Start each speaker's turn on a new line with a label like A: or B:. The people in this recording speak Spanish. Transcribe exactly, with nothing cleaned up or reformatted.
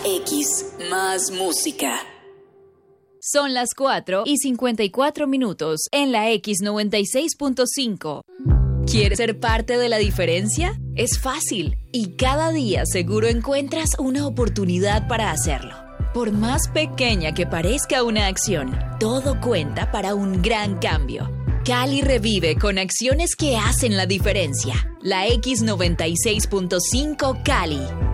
A: X más música.
B: Son las cuatro y cincuenta y cuatro minutos en la X noventa y seis punto cinco. ¿Quieres ser parte de la diferencia? Es fácil y cada día seguro encuentras una oportunidad para hacerlo. Por más pequeña que parezca una acción, todo cuenta para un gran cambio. Cali revive con acciones que hacen la diferencia. La X noventa y seis punto cinco Cali.